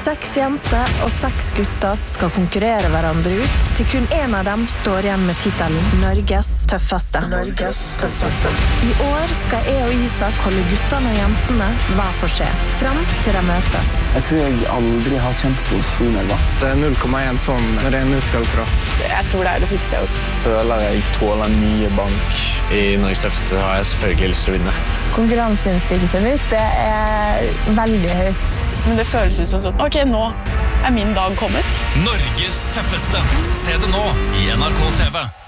6 jenter og 6 gutter skal konkurrere hverandre ut, til kun en av dem står igjen med titelen Norges tøffeste. I år skal jeg og Isak holde guttene og jentene hver for seg, frem til de møtes. Jeg tror jeg aldri har kjent på så nerver. Det er 0,1 tonn ren muskelkraft. Jeg tror det er det siste jeg har gjort. Føler jeg tåler mye bank. I Norges tøffeste har jeg selvfølgelig lyst til å vinne. Konkurranseinstinktet mitt, det er veldig høyt. Men det føles ut som sånn, ok, nå er min dag kommet. Norges tøffeste. Se det nå i NRK TV.